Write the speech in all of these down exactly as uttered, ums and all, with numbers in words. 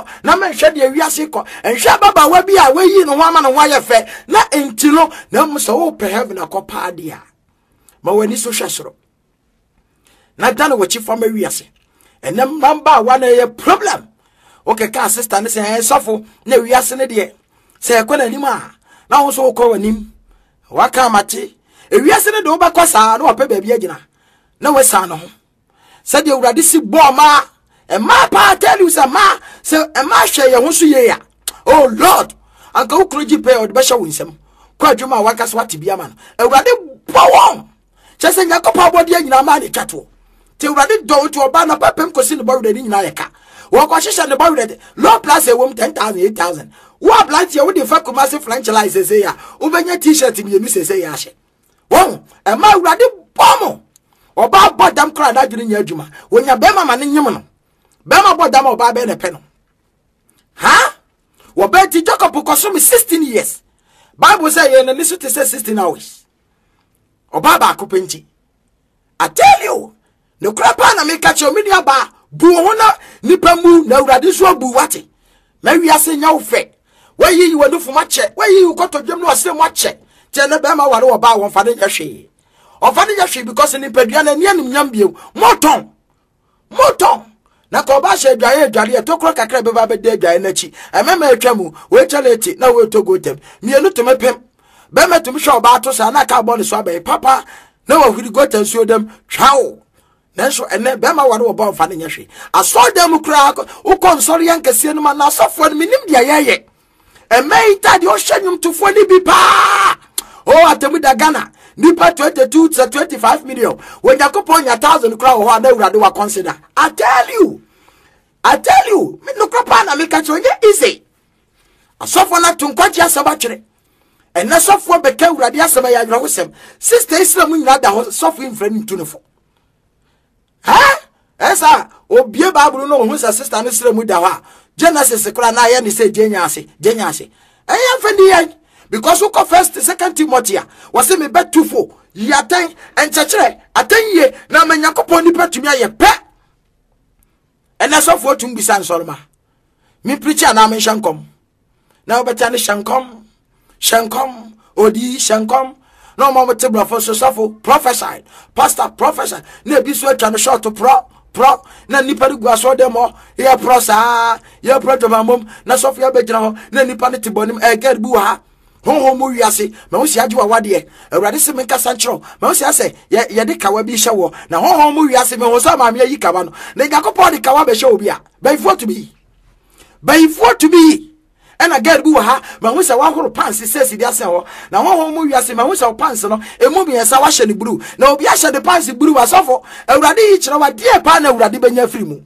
na men hwe de wiase kɔ enhwe baba wa bi a wayi no ho ama no ho ayefe na entino na mo so wo pe heaven akɔpa ade a ma wani so hwe soro na dan wo chi fama wiase enem namba wa na ye problem okay ka sister ne se en sofo na wiase ne de se ekɔ nanim a na wo so kɔ wanim waka mate ewiase ne de wo ba kɔ saa na wo pe ba bi agina na we saa no ho se de urade si bo ma e ma pa tell you say ma se e ma hwe ye ho so ye ya oh lord anka wo kroji pe o de be hwe wo nsem kwa adwuma waka so wate bia ma no urade bo won se se nyakopa body agina ma ne twato te urade do to oba na papem kosi ne bawde ni nyina ye ka wo kwa hwehwe ne bawde low plus e wom ten thousand eight thousand wo ablant ye wo de fa commerce franchise se ya wo benya t-shirt mi enu se se ya hye won e ma urade bomo oba bodam kra da dwene nya adwuma wonya be mama ne nyem no be ma bodam oba be ne pe no ha wo be ti Jacob koso me sixteen years Bible say ye na nisu te say sixteen hours oba ba akopenti I tell you no krapa na me catch o media ba bu ho na nipa mu na urade so bu wate ma wiase nya wo fe wayi yi wonu fuma che wayi yi koto dwem no ase mo che che na be ma ware wo ba won fa de nya hwe o fa de nya hwe because ni padua na ni anim nyam biem moton moton na ko ba hye dwaye dware e tokro kakra be ba be de dwaye na chi emema atwamu we chaleti na we to go tem mienu to mepem be metum hwe oba to sa na ka bo ne so abai papa na wa huri go tem so dem twawo nanso ene be ma ware wo ba fa de nya hwe aso dem kura wo konsori yankase no ma na asofo no minim dia yeye emeita de o hwanyum tofo ni bi pa o atemu da Ghana nipa twenty-two to twenty-five million when yakopon ya thousand kura ho na urade wa consider I tell you I tell you me no krapa na me ka che onye easy asofo na tunkwaji asaba kire ena sofo be ka urade asaba ya dwo wosem sister Islam nyina da ho sofo infrani tunefo ha esa obie Bible no ho sa sister no Islam da ho Genesis kura na ya ni se jenya ase jenya ase eya mfani yan because who first second Timothy was me bet two four yaten and chachere aten ye na manyakopon ni petumi aye pe ena so for tum bisan solma me preacher na men shankom na obeta ne shankom shankom odi shankom no mo tebra for so sofo prophesy pastor prophesy na bi so atwa no short pro pro na nipa ru aso dem ho ye pro sa ye pro to mamom na sofo ya begina ho na nipa ne tibonim e gad bu ha honhom mu wiase ma wo sia agwa wade awurade se menka sanchro ma wo sia se ye ye de kawa bi hye wo na honhom mu wiase me ho so ma me yi kawa no na yakopɔ de kawa be hye obi a by for to be by for to be and again bu ha ma wo sia wa horo pants se se dia se ho na honhom mu wiase ma wo sia pants no emu bi yesa wa hye ne blue na obi a hye de pants blue asofo awurade yi kyerɛ wa die pa na awurade benya firi mu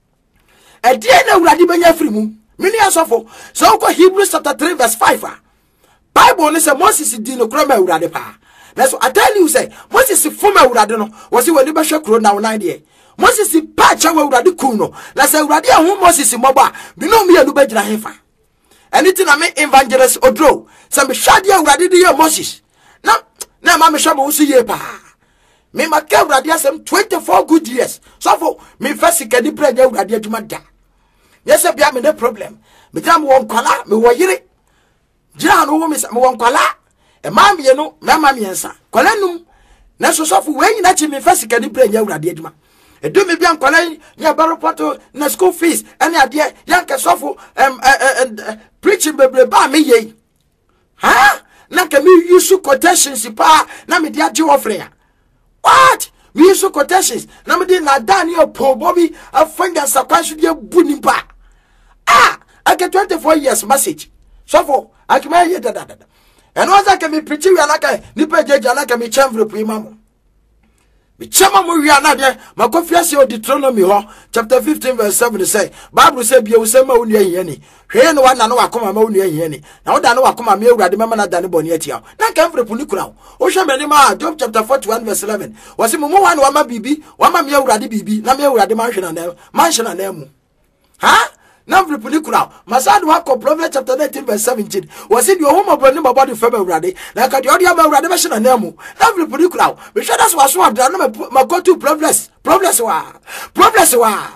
e die na awurade benya firi mu mini asofo so ko Hebrews chapter three verse five ah Bible say Moses di no kro ma urade pa. Na so I tell you say Moses fo ma urade no was when you be hwe kro na nine there. Moses pa cha wa urade ku no. Na say urade a hu Moses moba bi no me anu ba gina hefa. Anything na me evangelist odro say me hwade urade di ye Moses. Na na ma me hwe mo so ye pa. Me ma ka urade asem twenty-four good years. So for me first kadi prayer urade adwuma da. Yes bia me no problem. Me jam won kwala me wo yire Jira no wo me won kwala e ma me no na ma me ensa kwala num na so sofo we nyina chi me fasika ni pra nya urade aduma e do me bia kwala ni abaropoto na school fees ene ade yanka sofo em preaching bebre ba me ye ha na ka me use quotations pa na me dia je offering what me use quotations na me dey na Daniel po bobi afanga sakwanso dia buni pa ah I get twenty-four years message sofo akima ye da da da and was I can be preaching anaka nipa jeje anaka me chamvre pu imamo me chama mo wi anade makofia se Deuteronomy ho chapter fifteen verse seven say Bible say bia wo say ma wonu ahiya ni hwe no wana no wakoma ma wonu ahiya ni na woda no wakoma me awurade mema na da ne boni atia na kamvre pu ni kura wo hwe me ni ma Job chapter forty-one verse eleven was mo mo wan wa ma bibi wa ma me awurade bibi na me awurade ma hwe na na ma hwe na na mu ha na vripulikura masadu wako Proverbs chapter nineteen verse seventeen wasi di ohuma boni mabodi febe urade na kadi odi ama urade be hye na nemu na vripulikura be hwe das waso adra na makotu Proverbs Proverbs wa Proverbs wa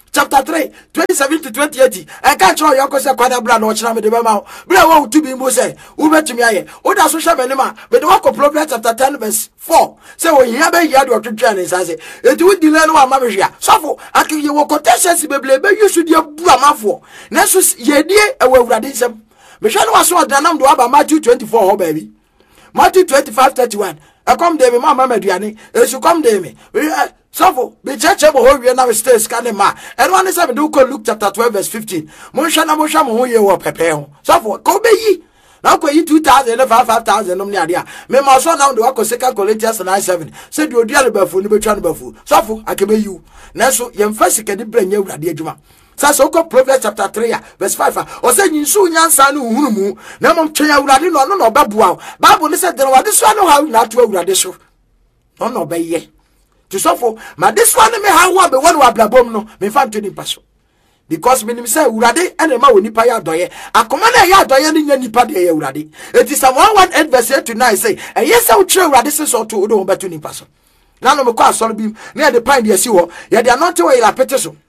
chapter three, twenty-seven to twenty-eight. I can't show you because I can't have blood or channel the Bama. But I want to be Mose. Who bet to me? Who does social media? But the work of Proverbs chapter ten, verse four. So when you have a yard or two journeys, I say, it would delay no mamma. So for I can you walk contestants, baby, you should be a Brahma for. Nessus, ye dear, a well radism. Michelle was what the number about Matthew twenty-four, baby. Matthew twenty-five, thirty-one. I come there, Mamma Mediani, as you come there, me. So for be church able we now stay scanning ma. And one is seven do call Luke chapter twelve, verse fifteen. Monshana Mosha mo ye wo pepe. So for go be ye. Now go ye two thousand and five five thousand no near. Me my son now do I second Corinthians nine seven. Said you dear befu, ni be trying befu. So for I can be you. Now so yem first can bring you radi adwuma. So go Proverbs chapter three, verse five. Or say you so nyansa no hunu mu. Na mom twa awurade no no no babuwa. Bible say there was this one how na to awurade so. No no be ye. To suffer, but this one me how one be one wa blabom no me fan to nipa so. Because me say urade and ma wo nipa ya doye. Akoma na ya doye ni nya nipa de ya urade. It is Psalm one eight verse eight to nine say, "And yes I try urade se so to do beto nipa so." Na no me kwa so bi na de pan de si wo, ya de anote wo ira pete so.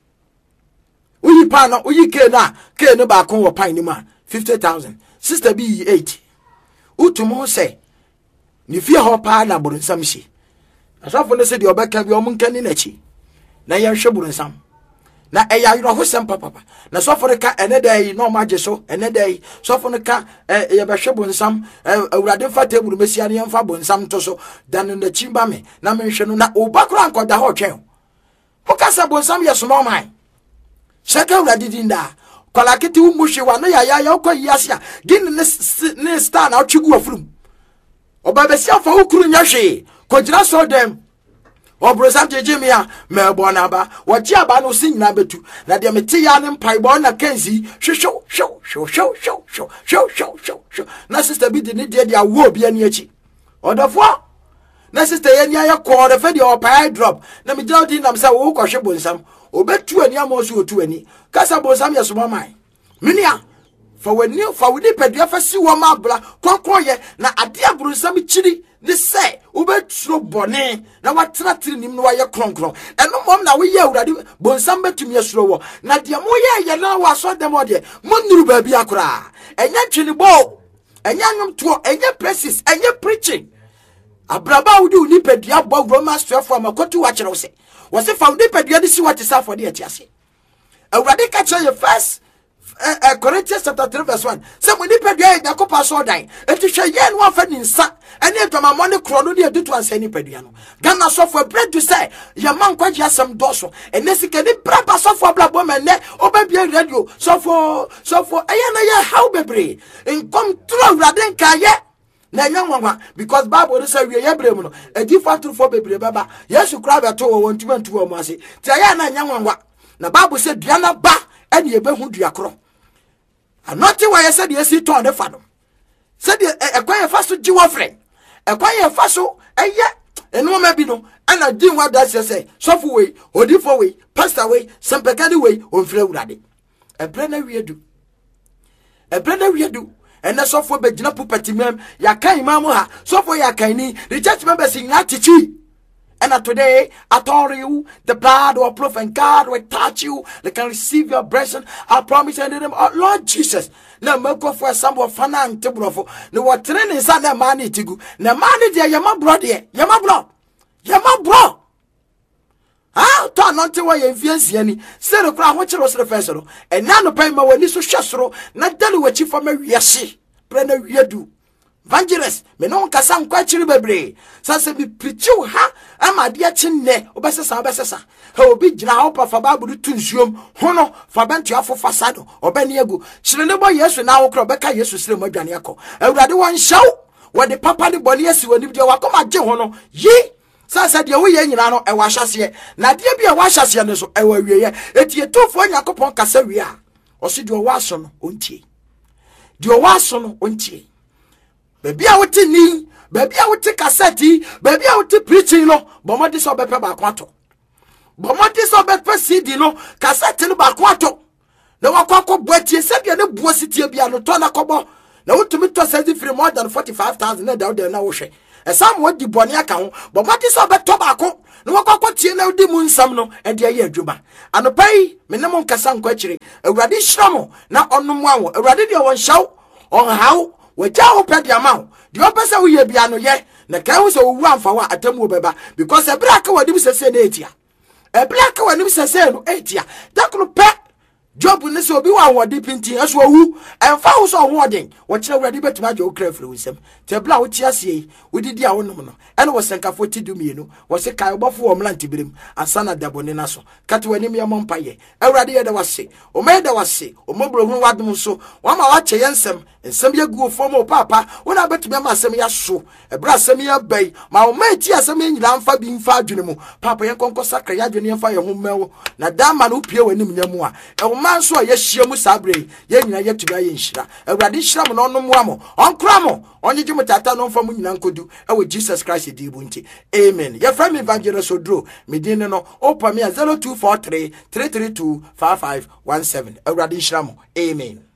Uyi pan no, uyi ke na, ke no ba kon wo pan ni ma fifty thousand. Sister B eight. Utumo say, ni fie ho pa na boronsam shi. Asafo ne se de obeka bi omunkani na chi na ye hwe burensam na eya yiro hosem papa na sofo ne ka ene dai no ma so ene dai sofo ne ka ye be hwe burensam awurade fa teburu mesia ne yemfa burensam to so dan na chimba me na me hwe no na obakura ankoda ho twen ho kasa burensam ye small man seka awurade dinda kola kiti wu muhwe wa no ya ya ya okwa yiasia gin ne ne star na otwigu afurum oba besia fa okuru nya hwe Kojira so dem obrosam jejemia mebo na ba woti aba no sin na betu na de meti ya ne mpaibo na kenzi hwehwo hwo hwo hwo hwo hwo hwo hwo hwo na sister bi de ne de dia wo bia ne achi odofo na sister ye nia ye ko de fe de opai drop na me jira di nam say wo ko hwe bonsam obetu ani amoso otu ani kasa bonsam ye so man minia fa wani fa wudi pedua fa si wo ma bla konkon ye na ade abronsam chiri ni say ubetro bone na watena tiri nim no waye kronkron eno mom na we ye awurade bonsam betumi asuro wo na de mo ye ye na waso dem ode monuru ba bi akora enya twini bo enya nwom to enya praises enya preaching abraba wudi uni pedua bo Romans twelve amakotu wa kire wo se wo se fa wudi pedua de si wate sa for de atiase awurade ka kire ye first Uh, uh, Corinthians chapter three verse one. Say when you pay the Yakoba so die. If you say yen one fan in sa, and yet my money chrono near do to answer any pediano. Gana software bread to say, your man quite has some dorsal, and this can be proper software black woman there, or baby radio. So for so for ayana how baby and come through Radenka yet. Na young one because Bible say we are able a different to for baby baba. Yes, you cry at all one to one to one mercy. Tayana young one. Na Bible said Diana ba and ye be who diacro. And not why I said yes, he turned the fathom. Said a quiet fast to Jiwa friend. A quiet faso, and yet, and no maybe no, and I didn't want that say, soft way, or different way, pastor way, some pecani way, or flow raddy. A planner we do. A planner we do. And the software bedina pupetimem, Yakai Mamoha, software Yakani, the church members in Natichi. And today, I told you, the blood or proof and God will touch you. They can receive your blessing. I promise you in the name of Lord Jesus. Now, make up for some of fun and table. No, what training is on the money to go. The money there, you're my brother. You're my bro. You're my bro. Ah, turn on to why you fancy any. Say the crowd, what you was the vessel. And now the payment when this was shastro, not tell you what you for me, yes, Brenner, you do. Evangelist, me no kasa nkwa chiri bebre. Sanse bi preachu ha, ama de chinne, obesesa obesesa. Ha obi gina ho pa fa Bible tu nsuom, hono fa bentu afo fasado, obani egu. Chire ne bo Yesu na wo kro beka Yesu sire mo adwane akọ. Awurade won hyaw, wo de papa de boni asi woni de wakoma gye hono. Yi sanse de wo ye nyina no e wa hyase. Na de bi e wa hyase ne so e wa wieye. Etie tofo Yakobon kasa wi a. Osi de wo aso no ontie. De wo aso no ontie. Baby I would ni, baby I would take cassette, baby I would take preaching no, but what is over per quanto. But what is over per C D no, cassette no baquato. No one cock but you said you're no bossity be a tona cobo. No to me to send it for more than forty five thousand down there now. Esam what di boni account, but what is about tobacco? No wako tie na udi mu nsam no e de ye adwuma. Anopai me ne mo nkasa nkwachire. Awurade hyiramo na onnom awo. Awurade de won hyaw, on haw, wagya wo pɛ de ama wo. De opese wo ye bia no ye. Na kan wo se wo amfa wa atamu beba because e bra ka wadi sese na etia. E bra ka wadi sese no etia. Dakno pe Job ne se obi wa wodi pinti aso wu emfa wo so ho oden wo kire Awurade betuma je wo kra firi wisem te bla wo ti ase wo didi a wo nom no ene wo senkafo ti du mienu wo se kai obofo wo mlanti birim asana dabone na so kate wani me yampa ye Awurade ye da wase o me da wase o mobro hu wadom so wo ma wa che yensem ensem ye gu ofo mo papa wo na betuma ma asem ya so e bra asem ya bai ma wo ma ti asem nyira mfa bi mfa adwene mu papa ye konko sakra ya adwene mfa ye ho mewo na dama no pie wani mnyamu a e manso a yehia mu sabre ye nyina yetuba ye nhira Awurade hira mo no no mo onkra mo onyeje mutata no mfa mu nyina nkodu e wo Jesus Christ di bu nti amen ye from evangelist Odro medine no opa me zero two four three three three two five five one seven Awurade hira mo amen.